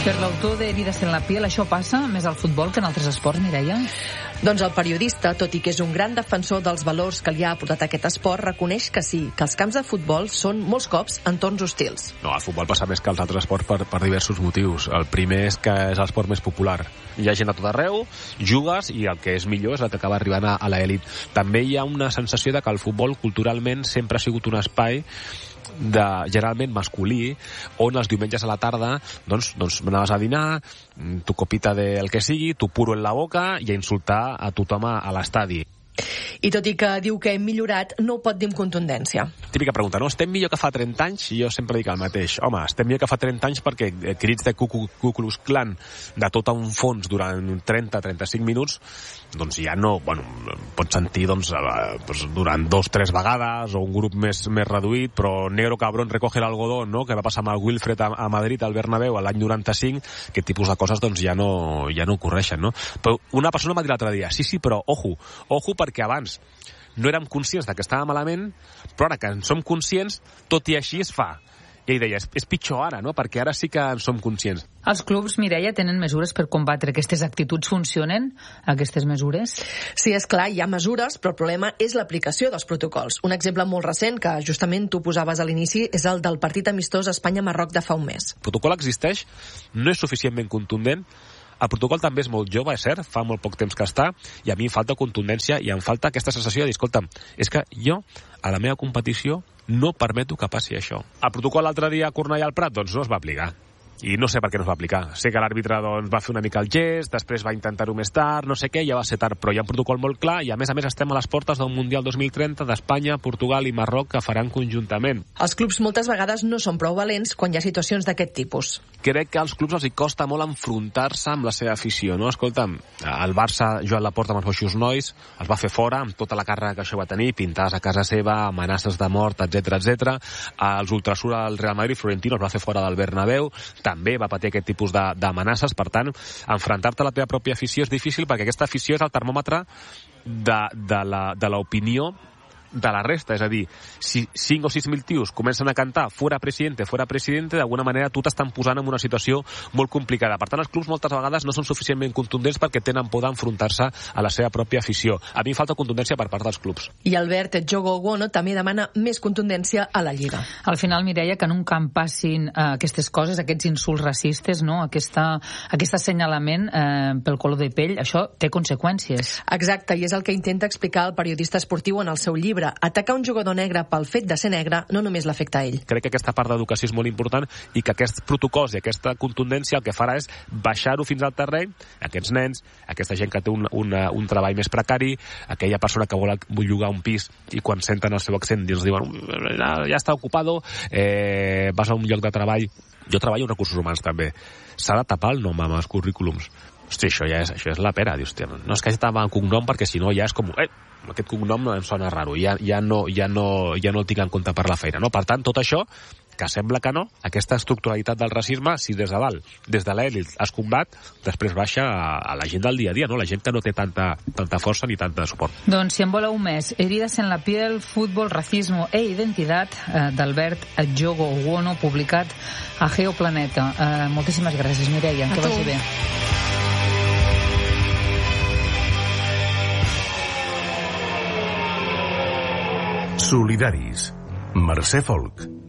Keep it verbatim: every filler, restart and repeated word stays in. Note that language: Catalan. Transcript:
Per l'autor d'Heridas en la piel, això passa més al futbol que en altres esports, Mireia? Doncs el periodista, tot i que és un gran defensor dels valors que li ha aportat aquest esport, reconeix que sí, que els camps de futbol són molts cops entorns hostils. No, el futbol passa més que els altres esports per, per diversos motius. El primer és que és l'esport més popular. Hi ha gent a tot arreu, jugues i el que és millor és el que acaba arribant a, a l'elit. També hi ha una sensació de que el futbol culturalment sempre ha sigut un espai de, generalment masculí, on els diumenges a la tarda doncs, doncs anaves a dinar, tu copita del que sigui, tu puro en la boca i a insultar a tothom a, a l'estadi. I tot i que diu que hem millorat, no ho pot dir amb contundència. Típica pregunta, no? Estem millor que fa trenta anys? I jo sempre dic el mateix. Home, estem millor que fa trenta anys perquè crits de Ku Klux Klan de tot un fons durant trenta a trenta-cinc minuts, doncs ja no, bueno, pots sentir doncs, durant dos, tres vegades, o un grup més, més reduït, però negro cabrón recoge l'algodón, no?, que va passar amb el Wilfred a, a Madrid, al Bernabéu, l'any noranta-cinc, aquest tipus de coses doncs ja no, ja no ocorreixen, no? Però una persona m'ha dit l'altre dia, sí, sí, però ojo, ojo perquè abans no érem conscients de que estava malament, però ara que en som conscients, tot i així es fa. I ell deia, és, és pitjor ara, no?, perquè ara sí que en som conscients. Els clubs, Mireia, tenen mesures per combatre aquestes actituds? Funcionen aquestes mesures? Sí, és clar, hi ha mesures, però el problema és l'aplicació dels protocols. Un exemple molt recent, que justament tu posaves a l'inici, és el del partit amistós Espanya-Marroc de fa un mes. El protocol existeix, no és suficientment contundent. El protocol també és molt jove, és cert, fa molt poc temps que està, i a mi em falta contundència i em falta aquesta sensació de dir, escolta'm, és que jo, a la meva competició, no permeto que passi això. El protocol l'altre dia a Cornellà al Prat, doncs no es va aplicar. I no sé per què no es va aplicar. Sé que l'àrbitre doncs, va fer una mica el gest, després va intentar-ho més tard, no sé què, ja va ser tard, però hi ha un protocol molt clar i a més a més estem a les portes d'un Mundial dos mil trenta d'Espanya, Portugal i Marroc que faran conjuntament. Els clubs moltes vegades no són prou valents quan hi ha situacions d'aquest tipus. Crec que als clubs els hi costa molt enfrontar-se amb la seva afició, no? Escolta'm, el Barça, Joan Laporta amb els Boixos Nois, els va fer fora amb tota la càrrega que això va tenir, pintades a casa seva, amenaces de mort, etcètera, etcètera. Els Ultrasur al Real Madrid, Florentino els va fer fora del Bernabéu, també va patir aquest tipus d'amenaces. Per tant, enfrontar-te a la teva pròpia afició és difícil perquè aquesta afició és el termòmetre de, de la, de l'opinió de la resta, és a dir, si cinc o sis mil tios comencen a cantar fuera presidente, fuera presidente, d'alguna manera tu t'estan posant en una situació molt complicada. Per tant, els clubs moltes vegades no són suficientment contundents perquè tenen por d'enfrontar-se a la seva pròpia afició. A mi falta contundència per part dels clubs. I Albert Jogo Wono també demana més contundència a la Lliga. Al final, Mireia, que en un camp passin eh, aquestes coses, aquests insults racistes, no? Aquesta, aquest assenyalament eh, pel color de pell, això té conseqüències. Exacte, i és el que intenta explicar el periodista esportiu en el seu llibre. Atacar un jugador negre pel fet de ser negre no només l'afecta a ell. Crec que aquesta part d'educació és molt important i que aquests protocols i aquesta contundència el que farà és baixar-ho fins al terreny, aquests nens, aquesta gent que té un, una, un treball més precari, aquella persona que vol, vol llogar un pis i quan senten el seu accent els diuen ja està ocupado, eh, vas a un lloc de treball. Jo treballo en recursos humans també. S'ha de tapar el nom amb els currículums. Hosti, això ja és, això és la pera, dius, tia, no és que estava el cognom perquè si no ja és com, eh, aquest cognom no em sona raro, ja, ja, no, ja, no, ja no el tinc en compte per la feina, no? Per tant, tot això, que sembla que no, aquesta estructuralitat del racisme, si des de dalt, des de l'elit es combat, després baixa a, a la gent del dia a dia, no? La gent que no té tanta, tanta força ni tanta suport. Doncs si en voleu més, Heridas en la piel, fútbol, racismo e identitat, eh, d'Albert Jogo Wono, publicat a Geoplaneta. Eh, moltíssimes gràcies, Mireia, que vagi bé. Solidaris. Mercè Folk.